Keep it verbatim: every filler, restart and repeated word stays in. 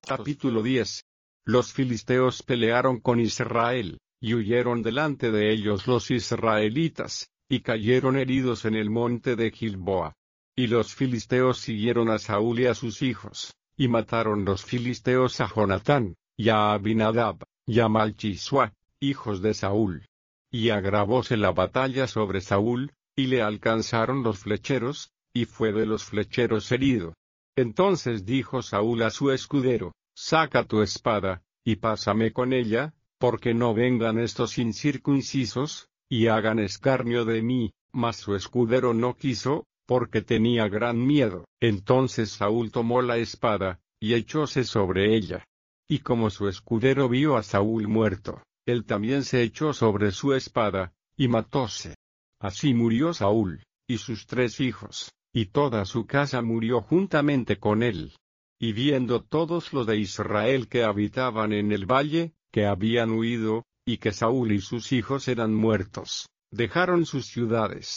Capítulo diez. Los filisteos pelearon con Israel, y huyeron delante de ellos los israelitas, y cayeron heridos en el monte de Gilboa. Y los filisteos siguieron a Saúl y a sus hijos, y mataron los filisteos a Jonatán, y a Abinadab, y a Malchisua, hijos de Saúl. Y agravóse la batalla sobre Saúl, y le alcanzaron los flecheros, y fue de los flecheros herido. Entonces dijo Saúl a su escudero: Saca tu espada, y pásame con ella, porque no vengan estos incircuncisos, y hagan escarnio de mí. Mas su escudero no quiso, porque tenía gran miedo. Entonces Saúl tomó la espada, y echóse sobre ella. Y como su escudero vio a Saúl muerto, él también se echó sobre su espada, y matóse. Así murió Saúl, y sus tres hijos, y toda su casa murió juntamente con él. Y viendo todos los de Israel que habitaban en el valle, que habían huido, y que Saúl y sus hijos eran muertos, dejaron sus ciudades,